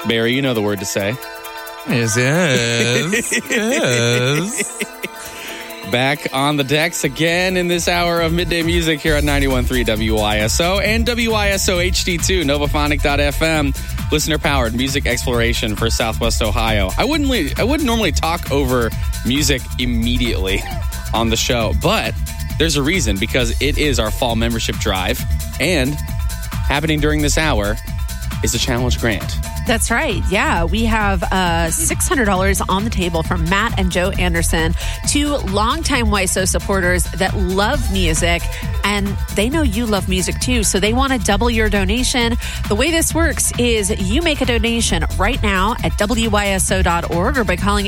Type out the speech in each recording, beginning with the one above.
Barry, you know the word to say. Yes. Back on the decks again in this hour of Midday Music here at 91.3 WISO and WISO HD2, Novaphonic.fm, listener-powered music exploration for Southwest Ohio. I wouldn't normally talk over music immediately on the show, but there's a reason, because it is our fall membership drive, and happening during this hour is the Challenge Grant. That's right. Yeah, we have $600 on the table from Matt and Joe Anderson, two longtime WISO supporters that love music, and they know you love music too, so they want to double your donation. The way this works is you make a donation right now at WISO.org or by calling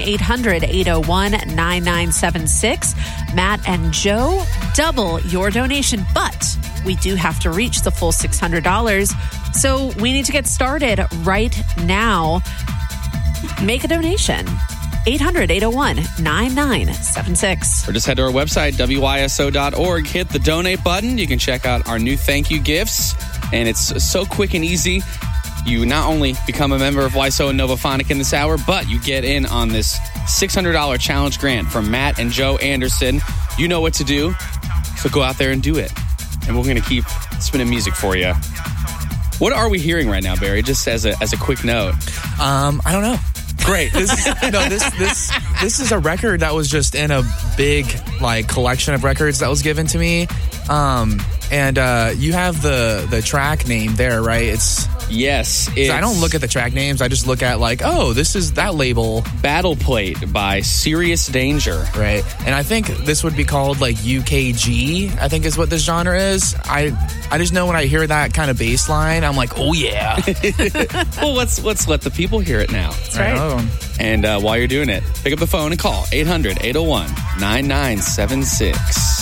800-801-9976. Matt and Joe double your donation, but we do have to reach the full $600. So we need to get started right now. Make a donation. 800-801-9976. Or just head to our website, WISO.org. Hit the donate button. You can check out our new thank you gifts. And it's so quick and easy. You not only become a member of WISO and Novaphonic in this hour, but you get in on this $600 challenge grant from Matt and Joe Anderson. You know what to do, so go out there and do it. And we're going to keep spinning music for you. What are we hearing right now, Barry? Just as a quick note. I don't know. Great. This is a record that was just in a big collection of records that was given to me. And you have the track name there, right? Yes. I don't look at the track names. I just look at this is that label. Battle Plate by Serious Danger. Right. And I think this would be called UKG, I think is what this genre is. I just know when I hear that kind of bass line, I'm like, oh yeah. Well, let's let the people hear it now. That's right. And while you're doing it, pick up the phone and call 800-801-9976.